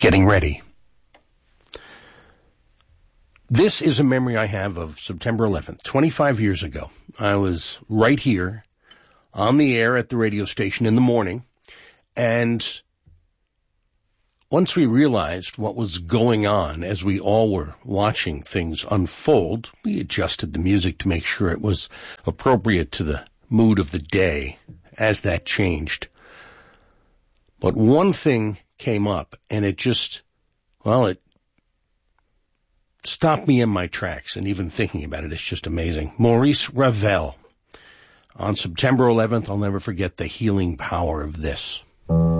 getting ready. This is a memory I have of September 11th, 25 years ago. I was right here on the air at the radio station in the morning, and once we realized what was going on as we all were watching things unfold, we adjusted the music to make sure it was appropriate to the mood of the day as that changed. But one thing came up, and it just, it stopped me in my tracks, and even thinking about it, it's just amazing. Maurice Ravel. On September 11th, I'll never forget the healing power of this.